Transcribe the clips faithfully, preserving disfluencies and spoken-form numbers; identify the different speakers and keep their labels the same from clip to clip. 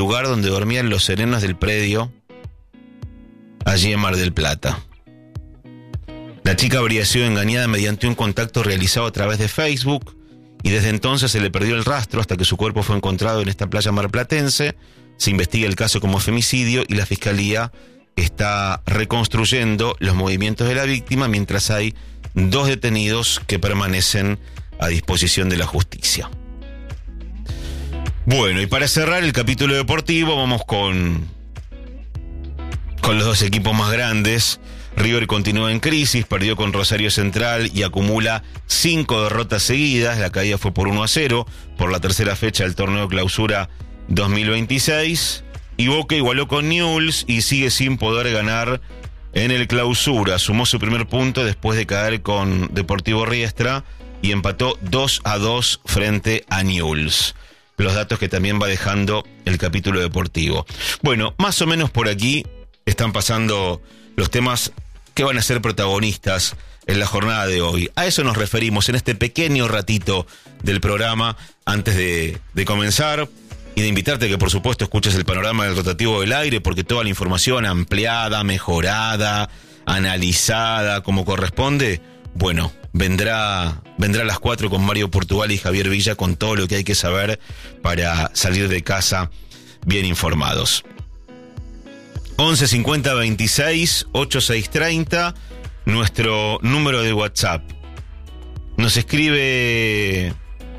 Speaker 1: lugar donde dormían los serenos del predio, allí en Mar del Plata. La chica habría sido engañada mediante un contacto realizado a través de Facebook y desde entonces se le perdió el rastro hasta que su cuerpo fue encontrado en esta playa marplatense. Se investiga el caso como femicidio y la fiscalía está reconstruyendo los movimientos de la víctima mientras hay dos detenidos que permanecen a disposición de la justicia. Bueno, y para cerrar el capítulo deportivo vamos con, con los dos equipos más grandes. River continúa en crisis, perdió con Rosario Central y acumula cinco derrotas seguidas. La caída fue por uno a cero por la tercera fecha del torneo Clausura dos mil veintiséis. Y Boca igualó con Newell's y sigue sin poder ganar en el Clausura. Sumó su primer punto después de caer con Deportivo Riestra y empató dos a dos frente a Newell's. Los datos que también va dejando el capítulo deportivo. Bueno, más o menos por aquí están pasando los temas que van a ser protagonistas en la jornada de hoy. A eso nos referimos en este pequeño ratito del programa antes de, de comenzar y de invitarte que por supuesto escuches el panorama del rotativo del aire, porque toda la información ampliada, mejorada, analizada como corresponde, bueno, vendrá, vendrá a las cuatro con Mario Portugal y Javier Villa con todo lo que hay que saber para salir de casa bien informados. once cincuenta veintiséis ochenta y seis treinta, nuestro número de WhatsApp. Nos escribe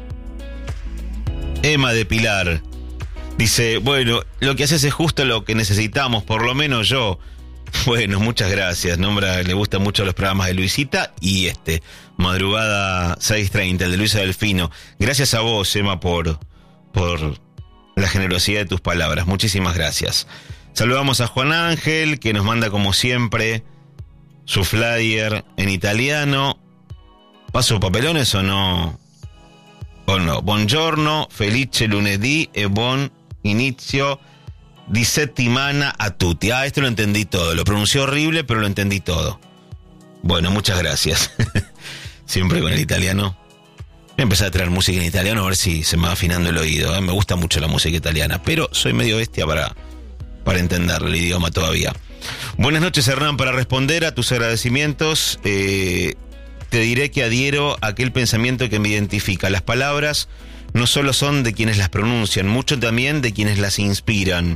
Speaker 1: Emma de Pilar. Dice, bueno, lo que haces es justo lo que necesitamos, por lo menos yo. Bueno, muchas gracias. Nombra, le gustan mucho los programas de Luisita y este, Madrugada seis treinta, el de Luisa Delfino. Gracias a vos, Emma, por, por la generosidad de tus palabras. Muchísimas gracias. Saludamos a Juan Ángel, que nos manda como siempre su flyer en italiano. ¿Paso papelones o no? O no. Buongiorno, felice lunedì e buon inizio di settimana a tutti. Ah, esto lo entendí todo. Lo pronuncié horrible, pero lo entendí todo. Bueno, muchas gracias. Siempre con el italiano. Voy a empezar a traer música en italiano a ver si se me va afinando el oído, ¿eh? Me gusta mucho la música italiana, pero soy medio bestia para... para entender el idioma todavía. Buenas noches, Hernán. Para responder a tus agradecimientos, eh, te diré que adhiero a aquel pensamiento que me identifica. Las palabras no solo son de quienes las pronuncian, mucho también de quienes las inspiran.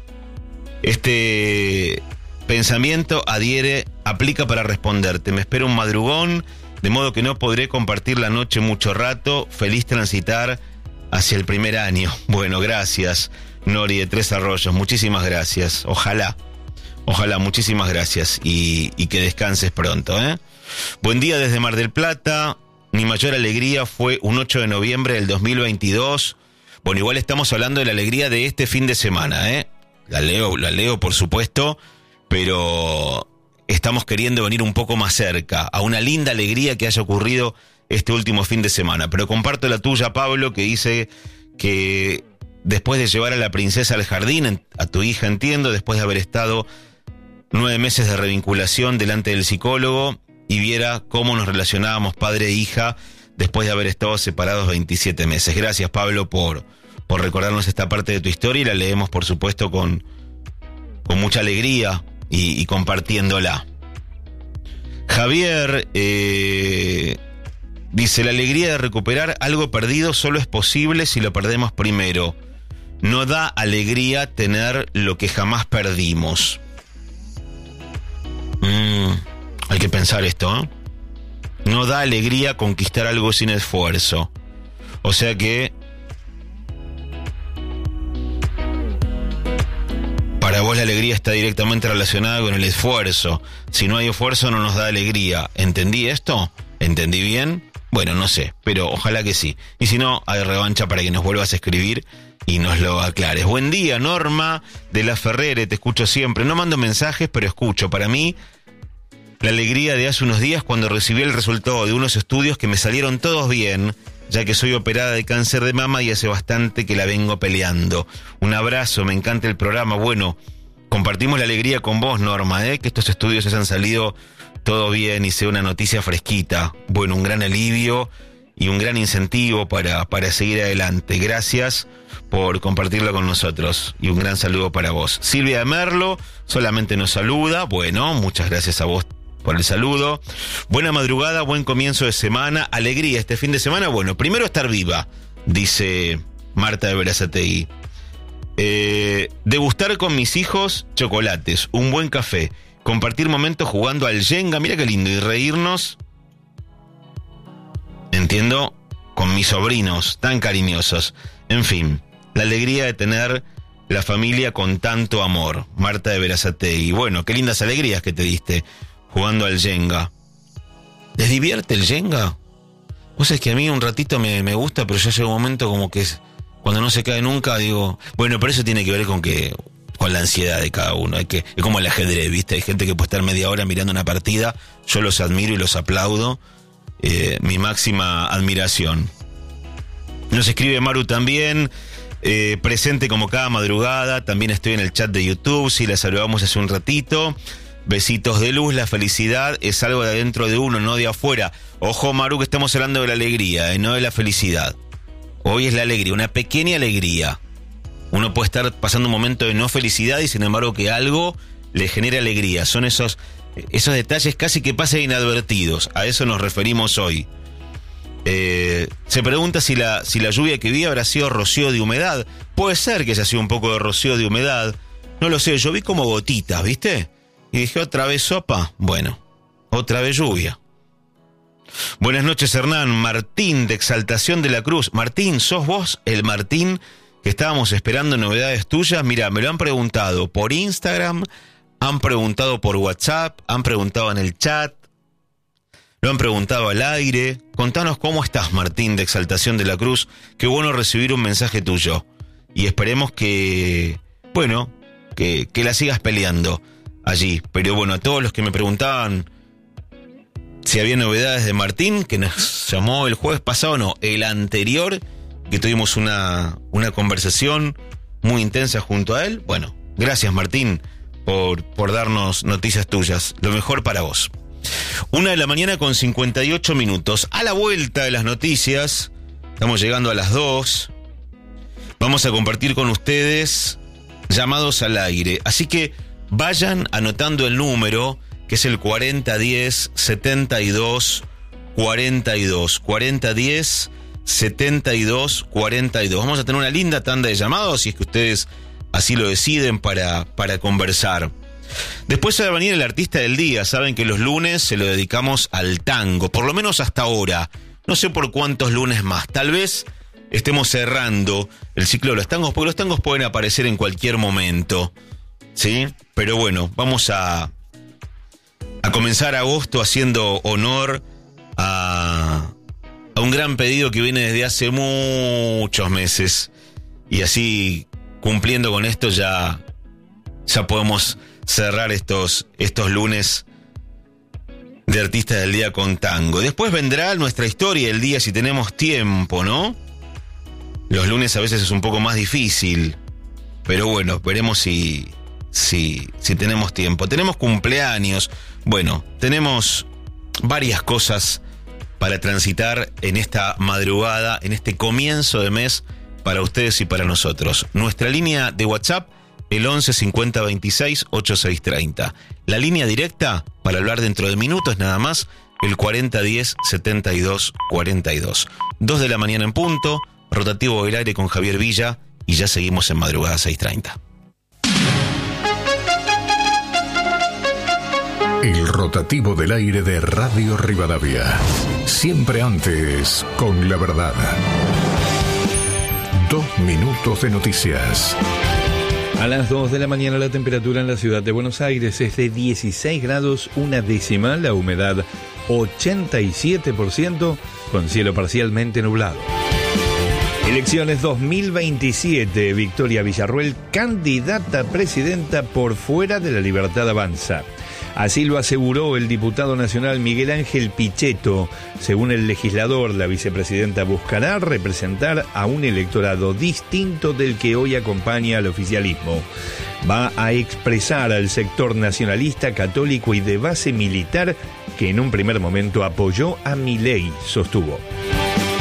Speaker 1: Este pensamiento adhiere, aplica para responderte. Me espera un madrugón, de modo que no podré compartir la noche mucho rato. Feliz transitar hacia el primer año. Bueno, gracias, Nori de Tres Arroyos, muchísimas gracias. Ojalá, ojalá, muchísimas gracias y, y que descanses pronto, ¿eh? Buen día desde Mar del Plata. Mi mayor alegría fue un ocho de noviembre del dos mil veintidós. Bueno, igual estamos hablando de la alegría de este fin de semana, ¿eh? La leo, la leo por supuesto, pero estamos queriendo venir un poco más cerca a una linda alegría que haya ocurrido este último fin de semana. Pero comparto la tuya, Pablo, que dice que después de llevar a la princesa al jardín, a tu hija entiendo, después de haber estado nueve meses de revinculación delante del psicólogo y viera cómo nos relacionábamos padre e hija después de haber estado separados veintisiete meses. Gracias, Pablo, por, por recordarnos esta parte de tu historia y la leemos, por supuesto, con, con mucha alegría y, y compartiéndola. Javier eh, dice, la alegría de recuperar algo perdido solo es posible si lo perdemos primero. No da alegría tener lo que jamás perdimos. Mm, hay que pensar esto, ¿eh? No da alegría conquistar algo sin esfuerzo. O sea que para vos la alegría está directamente relacionada con el esfuerzo. Si no hay esfuerzo no nos da alegría. ¿Entendí esto? ¿Entendí bien? Bueno, no sé, pero ojalá que sí. Y si no, hay revancha para que nos vuelvas a escribir y nos lo aclares. Buen día, Norma de la Ferrere, te escucho siempre. No mando mensajes, pero escucho. Para mí, la alegría de hace unos días cuando recibí el resultado de unos estudios que me salieron todos bien, ya que soy operada de cáncer de mama y hace bastante que la vengo peleando. Un abrazo, me encanta el programa. Bueno, compartimos la alegría con vos, Norma, ¿eh? Que estos estudios hayan salido todo bien y sea una noticia fresquita. Bueno, un gran alivio y un gran incentivo para, para seguir adelante. Gracias por compartirlo con nosotros y un gran saludo para vos. Silvia de Merlo solamente nos saluda. Bueno, muchas gracias a vos por el saludo. Buena madrugada, buen comienzo de semana, alegría este fin de semana. Bueno, primero estar viva, dice Marta de Berazategui. Eh, degustar con mis hijos chocolates, un buen café, compartir momentos jugando al Jenga, mira qué lindo, y reírnos, entiendo, con mis sobrinos tan cariñosos. En fin, la alegría de tener la familia con tanto amor. Marta de Berazategui. Bueno, qué lindas alegrías que te diste jugando al Jenga. ¿Les divierte el Jenga? Vos sabés que a mí un ratito me, me gusta, pero ya llega un momento como que es, cuando no se cae nunca, digo... Bueno, pero eso tiene que ver con que con la ansiedad de cada uno. Hay que, es como el ajedrez, ¿viste? Hay gente que puede estar media hora mirando una partida. Yo los admiro y los aplaudo. Eh, mi máxima admiración. Nos escribe Maru también, eh, presente como cada madrugada. También estoy en el chat de YouTube, sí, la saludamos hace un ratito. Besitos de luz, la felicidad es algo de adentro de uno, no de afuera. Ojo, Maru, que estamos hablando de la alegría, eh, no de la felicidad. Hoy es la alegría, una pequeña alegría. Uno puede estar pasando un momento de no felicidad y sin embargo que algo le genera alegría. Son esos, esos detalles casi que pasan inadvertidos. A eso nos referimos hoy. Eh, se pregunta si la, si la lluvia que vi habrá sido rocío de humedad. Puede ser que haya sido un poco de rocío de humedad. No lo sé, yo vi como gotitas, ¿viste? Y dije, ¿otra vez sopa? Bueno, otra vez lluvia. Buenas noches, Hernán. Martín, de Exaltación de la Cruz. Martín, ¿sos vos el Martín que estábamos esperando novedades tuyas? Mira, me lo han preguntado por Instagram, han preguntado por WhatsApp, han preguntado en el chat, lo han preguntado al aire. Contanos cómo estás, Martín, de Exaltación de la Cruz. Qué bueno recibir un mensaje tuyo. Y esperemos que, bueno, que, que la sigas peleando allí. Pero bueno, a todos los que me preguntaban si había novedades de Martín, que nos llamó el jueves pasado, no, el anterior, que tuvimos una, una conversación muy intensa junto a él. Bueno, gracias, Martín, por, por darnos noticias tuyas. Lo mejor para vos. Una de la mañana con cincuenta y ocho minutos. A la vuelta de las noticias, estamos llegando a las dos. Vamos a compartir con ustedes llamados al aire. Así que vayan anotando el número, que es el cuarenta diez setenta y dos cuarenta y dos. cuarenta diez setenta y dos cuarenta y dos. Vamos a tener una linda tanda de llamados, si es que ustedes así lo deciden, para, para conversar. Después va a venir el artista del día. Saben que los lunes se lo dedicamos al tango, por lo menos hasta ahora. No sé por cuántos lunes más. Tal vez estemos cerrando el ciclo de los tangos, porque los tangos pueden aparecer en cualquier momento, ¿sí? Pero bueno, vamos a, a comenzar agosto haciendo honor a, a un gran pedido que viene desde hace muchos meses. Y así, cumpliendo con esto, ya, ya podemos cerrar estos, estos lunes de Artistas del Día con tango. Después vendrá nuestra historia del día si tenemos tiempo, ¿no? Los lunes a veces es un poco más difícil, pero bueno, veremos si, si, si tenemos tiempo. Tenemos cumpleaños, bueno, tenemos varias cosas para transitar en esta madrugada, en este comienzo de mes, para ustedes y para nosotros. Nuestra línea de WhatsApp, el once cincuenta veintiséis ochenta y seis treinta. La línea directa, para hablar dentro de minutos nada más, el cuarenta diez setenta y dos cuarenta y dos. Dos de la mañana en punto, rotativo del aire con Javier Villa, y ya seguimos en madrugada seis treinta.
Speaker 2: El rotativo del aire de Radio Rivadavia. Siempre antes, con la verdad. Dos minutos de noticias.
Speaker 3: A las dos de la mañana la temperatura en la ciudad de Buenos Aires es de dieciséis grados una décima, la humedad ochenta y siete por ciento, con cielo parcialmente nublado. Elecciones dos mil veintisiete, Victoria Villarruel, candidata a presidenta por Fuera de la Libertad Avanza. Así lo aseguró el diputado nacional Miguel Ángel Pichetto. Según el legislador, la vicepresidenta buscará representar a un electorado distinto del que hoy acompaña al oficialismo. Va a expresar al sector nacionalista, católico y de base militar que en un primer momento apoyó a Milei, sostuvo.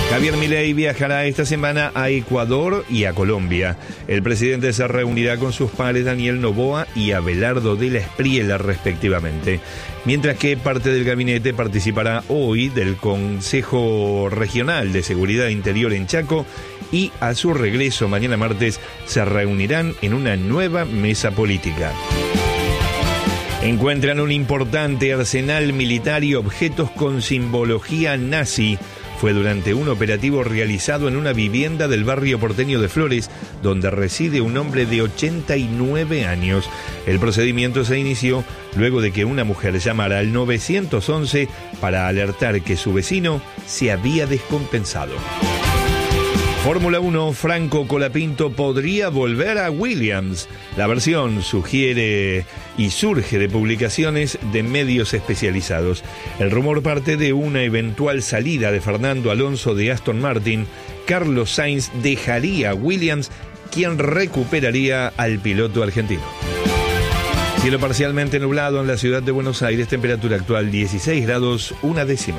Speaker 3: Javier Milei viajará esta semana a Ecuador y a Colombia. El presidente se reunirá con sus pares Daniel Noboa y Abelardo de la Espriella, respectivamente. Mientras que parte del gabinete participará hoy del Consejo Regional de Seguridad Interior en Chaco y a su regreso mañana martes se reunirán en una nueva mesa política. Encuentran un importante arsenal militar y objetos con simbología nazi. Fue durante un operativo realizado en una vivienda del barrio porteño de Flores, donde reside un hombre de ochenta y nueve años. El procedimiento se inició luego de que una mujer llamara al nueve once para alertar que su vecino se había descompensado. Fórmula uno, Franco Colapinto podría volver a Williams. La versión sugiere y surge de publicaciones de medios especializados. El rumor parte de una eventual salida de Fernando Alonso de Aston Martin. Carlos Sainz dejaría a Williams, quien recuperaría al piloto argentino. Cielo parcialmente nublado en la ciudad de Buenos Aires, temperatura actual dieciséis grados, una décima.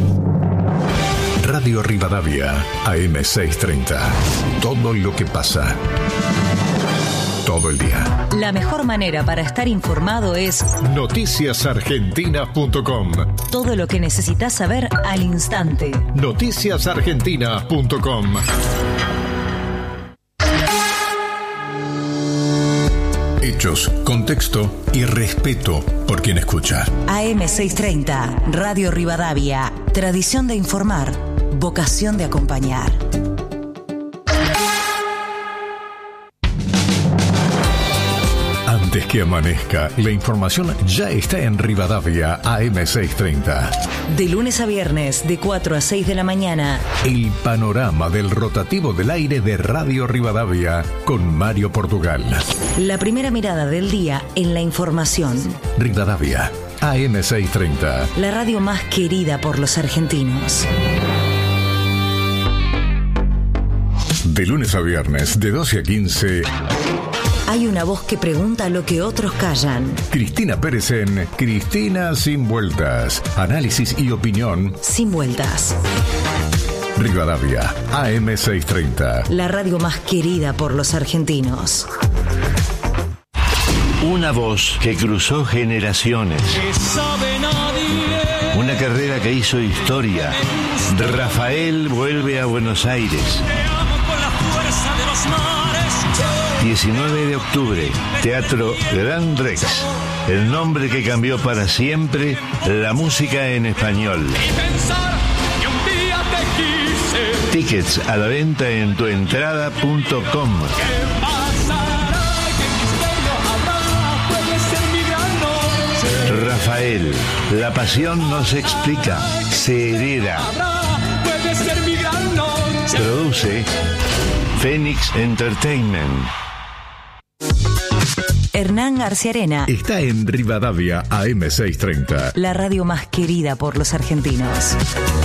Speaker 2: Radio Rivadavia, A M seiscientos treinta. Todo lo que pasa. Todo el día.
Speaker 4: La mejor manera para estar informado es
Speaker 2: noticias argentinas punto com.
Speaker 4: Todo lo que necesitas saber al instante.
Speaker 2: noticias argentinas punto com. Hechos, contexto y respeto por quien escucha.
Speaker 4: A M seiscientos treinta, Radio Rivadavia. Tradición de informar, vocación de acompañar.
Speaker 2: Antes que amanezca, la información ya está en Rivadavia, A M seiscientos treinta.
Speaker 4: De lunes a viernes, de cuatro a seis de la mañana.
Speaker 2: El panorama del rotativo del aire de Radio Rivadavia con Mario Portugal.
Speaker 4: La primera mirada del día en la información.
Speaker 2: Rivadavia, A M seiscientos treinta.
Speaker 4: La radio más querida por los argentinos.
Speaker 2: De lunes a viernes, de doce a quince...
Speaker 4: Hay una voz que pregunta lo que otros callan.
Speaker 2: Cristina Pérez en Cristina Sin Vueltas. Análisis y opinión
Speaker 4: sin vueltas.
Speaker 2: Rivadavia, A M seiscientos treinta.
Speaker 4: La radio más querida por los argentinos.
Speaker 5: Una voz que cruzó generaciones. Una carrera que hizo historia. Rafael vuelve a Buenos Aires. diecinueve de octubre, Teatro Gran Rex. El nombre que cambió para siempre la música en español. Tickets a la venta en tuentrada punto com. Rafael, la pasión no se explica, se hereda. Produce Fénix Entertainment.
Speaker 4: Hernán Arciarena
Speaker 2: está en Rivadavia, A M seiscientos treinta.
Speaker 4: La radio más querida por los argentinos.